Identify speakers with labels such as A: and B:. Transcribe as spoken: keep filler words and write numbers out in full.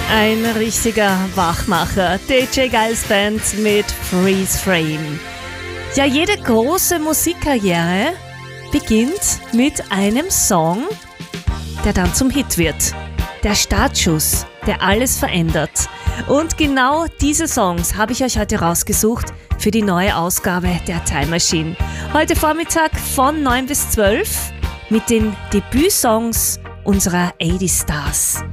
A: Ein richtiger Wachmacher, D J Giles Band mit Freeze Frame. Ja, jede große Musikkarriere beginnt mit einem Song, der dann zum Hit wird. Der Startschuss, der alles verändert. Und genau diese Songs habe ich euch heute rausgesucht für die neue Ausgabe der Time Machine. Heute Vormittag von neun bis zwölf mit den Debütsongs unserer achtziger Stars.